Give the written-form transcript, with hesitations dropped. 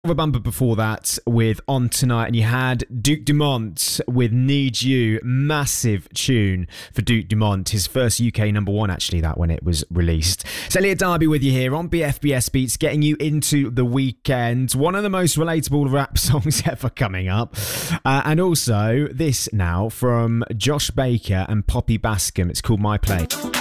A bumper before that with On Tonight, and you had Duke Dumont with Need You. Massive tune for Duke Dumont, his first UK number one actually, that when it was released. It's Elliot Darby with you here on BFBS Beats, getting you into the weekend. One of the most relatable rap songs ever coming up, and also this now from Josh Baker and Poppy Bascom. It's called My Play.